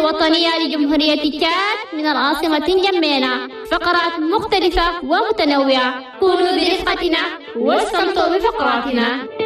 الوطنية لجمهورية تشاد من العاصمة نجمينا، فقرات مختلفة ومتنوعة. كونوا برفقتنا واستمتعوا بفقراتنا.